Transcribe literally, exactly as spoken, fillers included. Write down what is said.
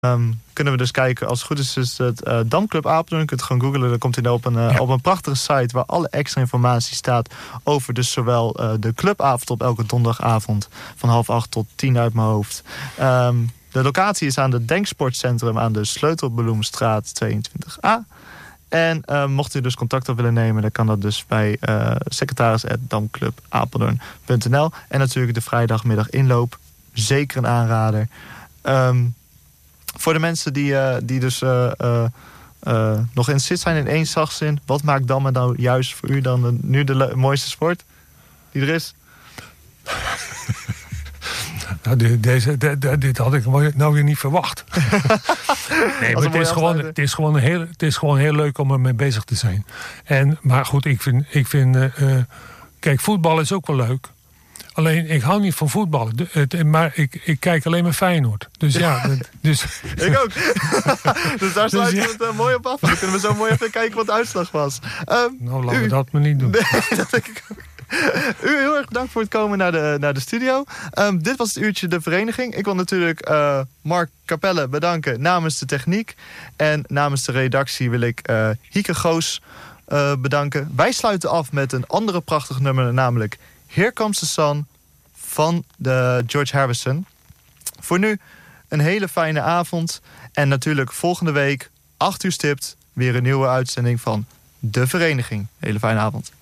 Um, kunnen we dus kijken, als het goed is, is het uh, Damclub Apeldoorn. Je kunt het gewoon googlen, dan komt hij op een, uh, ja. op een prachtige site waar alle extra informatie staat over dus zowel uh, de clubavond op elke donderdagavond van half acht tot tien uit mijn hoofd. Um, de locatie is aan het Denksportcentrum aan de Sleutelbloemstraat tweeëntwintig A. En uh, mocht u dus contact op willen nemen, dan kan dat dus bij uh, secretaris at damclubapeldoorn punt n l. En natuurlijk de vrijdagmiddag inloop. Zeker een aanrader. Um, voor de mensen die, uh, die dus uh, uh, uh, nog in zit zijn in één zagzin, wat maakt Dammen nou juist voor u dan de, nu de le- mooiste sport die er is? Nou, de, deze, de, de, dit had ik nou weer niet verwacht. Nee, maar het is, gewoon, het, is gewoon heel, het is gewoon heel leuk om ermee bezig te zijn. En, maar goed, ik vind... Ik vind uh, kijk, voetbal is ook wel leuk. Alleen, ik hou niet van voetballen. De, het, maar ik, ik kijk alleen maar Feyenoord. Dus ja... Dat, dus, ik ook. Dus daar sluiten we het uh, mooi op af. Dan kunnen we zo mooi even kijken wat de uitslag was. Um, nou, laten u, we dat maar niet doen. Nee, dat denk ik ook. U heel erg bedankt voor het komen naar de, naar de studio. Um, dit was het uurtje de vereniging. Ik wil natuurlijk uh, Mark Capelle bedanken namens de techniek. En namens de redactie wil ik uh, Hieke Goos uh, bedanken. Wij sluiten af met een andere prachtig nummer, namelijk Here Comes the Sun van de George Harrison. Voor nu een hele fijne avond. En natuurlijk volgende week, acht uur stipt, weer een nieuwe uitzending van De Vereniging. Hele fijne avond.